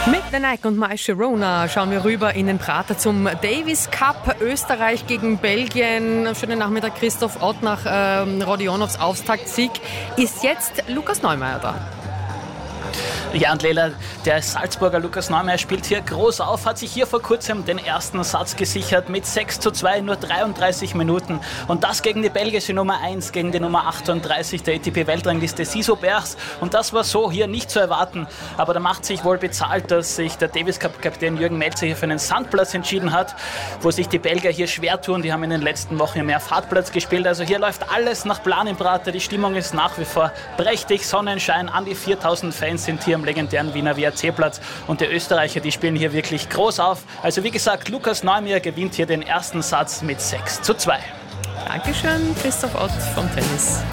Mit The Nike und My Sharona schauen wir rüber in den Prater zum Davis Cup. Österreich gegen Belgien. Schönen Nachmittag, Christoph Ott nach Rodionovs Auftaktsieg. Ist jetzt Lukas Neumeier da? Ja, und Leila, der Salzburger Lukas Neumeier spielt hier groß auf, hat sich hier vor kurzem den ersten Satz gesichert mit 6:2, nur 33 Minuten. Und das gegen die belgische Nummer 1, gegen die Nummer 38 der ATP-Weltrangliste, Siso Bergs. Und das war so hier nicht zu erwarten. Aber da macht sich wohl bezahlt, dass sich der Davis Cup-Kapitän Jürgen Melzer hier für einen Sandplatz entschieden hat, wo sich die Belgier hier schwer tun. Die haben in den letzten Wochen mehr Fahrtplatz gespielt. Also hier läuft alles nach Plan im Prater. Die Stimmung ist nach wie vor prächtig. Sonnenschein, an die 4000 Fans sind hier am legendären Wiener WRC-Platz, und die Österreicher, die spielen hier wirklich groß auf. Also wie gesagt, Lukas Neumeier gewinnt hier den ersten Satz mit 6:2. Dankeschön, Christoph Ott vom Tennis.